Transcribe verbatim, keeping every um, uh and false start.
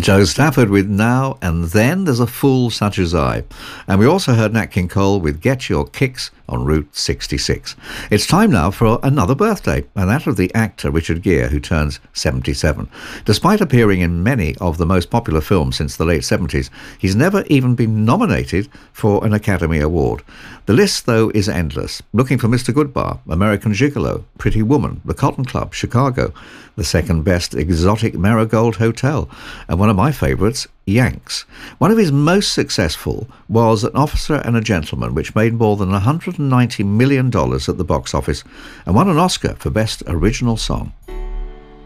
Joe Stafford with Now and Then, There's a Fool Such as I. And we also heard Nat King Cole with Get Your Kicks on Route sixty-six. It's time now for another birthday, and that of the actor Richard Gere, who turns seventy-seven. Despite appearing in many of the most popular films since the late seventies, he's never even been nominated for an Academy Award. The list, though, is endless. Looking for Mister Goodbar, American Gigolo, Pretty Woman, The Cotton Club, Chicago, the second best exotic Marigold Hotel, and one of my favourites, Yanks. One of his most successful was An Officer and a Gentleman, which made more than one hundred ninety million dollars at the box office and won an Oscar for Best Original Song.